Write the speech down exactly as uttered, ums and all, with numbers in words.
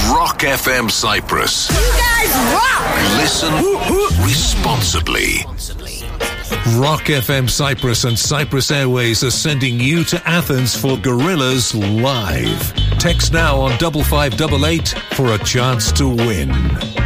Rock F M Cyprus. You guys rock! Listen responsibly. Rock F M Cyprus and Cyprus Airways are sending you to Athens for Gorillaz Live. Text now on double five double eight for a chance to win.